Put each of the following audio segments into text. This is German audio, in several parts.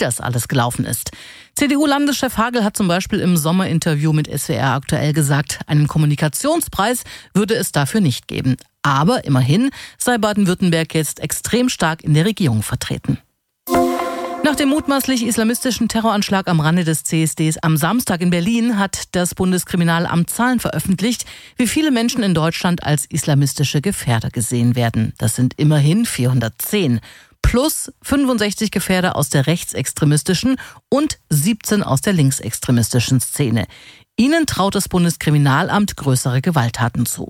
das alles gelaufen ist. CDU-Landeschef Hagel hat zum Beispiel im Sommerinterview mit SWR aktuell gesagt, einen Kommunikationspreis würde es dafür nicht geben. Aber immerhin sei Baden-Württemberg jetzt extrem stark in der Regierung vertreten. Nach dem mutmaßlich islamistischen Terroranschlag am Rande des CSDs am Samstag in Berlin hat das Bundeskriminalamt Zahlen veröffentlicht, wie viele Menschen in Deutschland als islamistische Gefährder gesehen werden. Das sind immerhin 410. Plus 65 Gefährder aus der rechtsextremistischen und 17 aus der linksextremistischen Szene. Ihnen traut das Bundeskriminalamt größere Gewalttaten zu.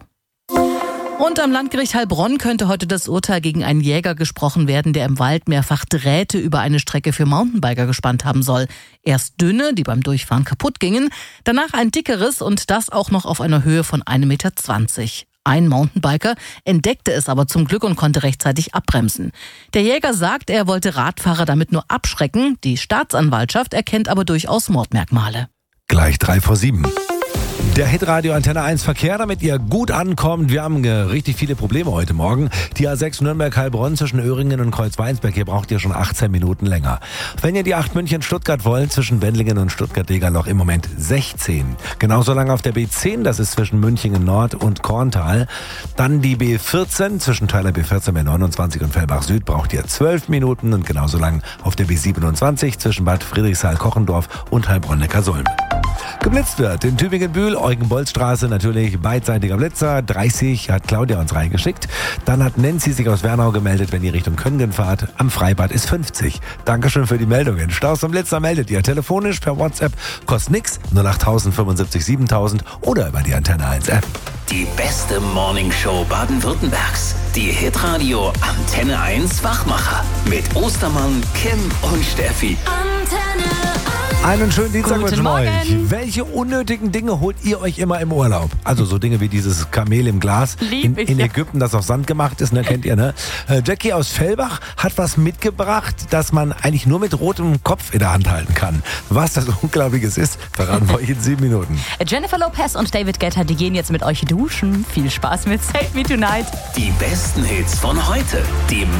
Und am Landgericht Heilbronn könnte heute das Urteil gegen einen Jäger gesprochen werden, der im Wald mehrfach Drähte über eine Strecke für Mountainbiker gespannt haben soll. Erst dünne, die beim Durchfahren kaputt gingen, danach ein dickeres und das auch noch auf einer Höhe von 1,20 Meter. Ein Mountainbiker entdeckte es aber zum Glück und konnte rechtzeitig abbremsen. Der Jäger sagt, er wollte Radfahrer damit nur abschrecken. Die Staatsanwaltschaft erkennt aber durchaus Mordmerkmale. Gleich 7:03. Der Hitradio Antenne 1 Verkehr, damit ihr gut ankommt. Wir haben richtig viele Probleme heute Morgen. Die A6 Nürnberg-Heilbronn zwischen Öhringen und Kreuzweinsberg, hier braucht ihr schon 18 Minuten länger. Wenn ihr die 8 München-Stuttgart wollt, zwischen Wendlingen und Stuttgart-Degerloch im Moment 16. Genauso lange auf der B10, das ist zwischen Münchingen Nord und Korntal. Dann die B14, zwischen Teiler B14, B29 und Fellbach Süd braucht ihr 12 Minuten. Und genauso lang auf der B27 zwischen Bad Friedrichsthal-Kochendorf und Heilbronn-Neckarsulm. Geblitzt wird in Tübingen-Bühl, Eugen-Bolz-Straße natürlich beidseitiger Blitzer. 30 hat Claudia uns reingeschickt. Dann hat Nancy sich aus Wernau gemeldet, wenn ihr Richtung Köngen fahrt. Am Freibad ist 50. Dankeschön für die Meldungen. Staus und Blitzer meldet ihr telefonisch per WhatsApp. Kostet nix. 08000 75 7000 oder über die Antenne 1 App. Die beste Morningshow Baden-Württembergs. Die Hitradio Antenne 1 Wachmacher. Mit Ostermann, Kim und Steffi. Antenne 1. Einen schönen Dienstag Guten wünschen wir Morgen. euch. Welche unnötigen Dinge holt ihr euch immer im Urlaub? Also so Dinge wie dieses Kamel im Glas Lieb ich, in ja. Ägypten, das auf Sand gemacht ist, ne, kennt ihr, ne? Jackie aus Fellbach hat was mitgebracht, das man eigentlich nur mit rotem Kopf in der Hand halten kann. Was das Unglaubliches ist, verraten wir euch in 7 Minuten. Jennifer Lopez und David Guetta, die gehen jetzt mit euch duschen. Viel Spaß mit Save Me Tonight. Die besten Hits von heute. Die